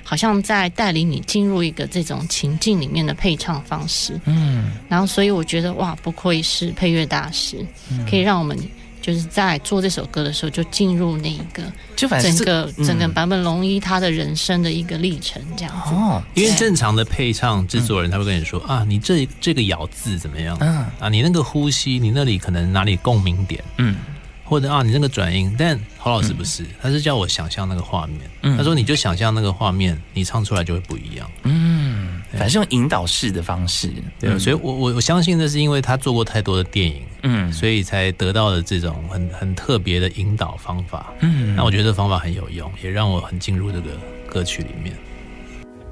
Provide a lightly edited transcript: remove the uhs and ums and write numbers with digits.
好像在带领你进入一个这种情境里面的配唱方式。然后所以我觉得哇，不愧是配乐大师，可以让我们就是在做这首歌的时候就进入那一个整个坂本龙一他的人生的一个历程这样子。 因为正常的配唱制作人他会跟你说啊，你这个咬字怎么样？你那个呼吸，你那里可能哪里共鸣点？或者你那个转音，但侯老师不是，他是叫我想象那个画面。他说你就想象那个画面，你唱出来就会不一样。 反正是用引导式的方式。 对，所以我相信那是因为他做过太多的电影，所以才得到了这种很特别的引导方法。那我觉得这方法很有用，也让我很进入这个歌曲里面。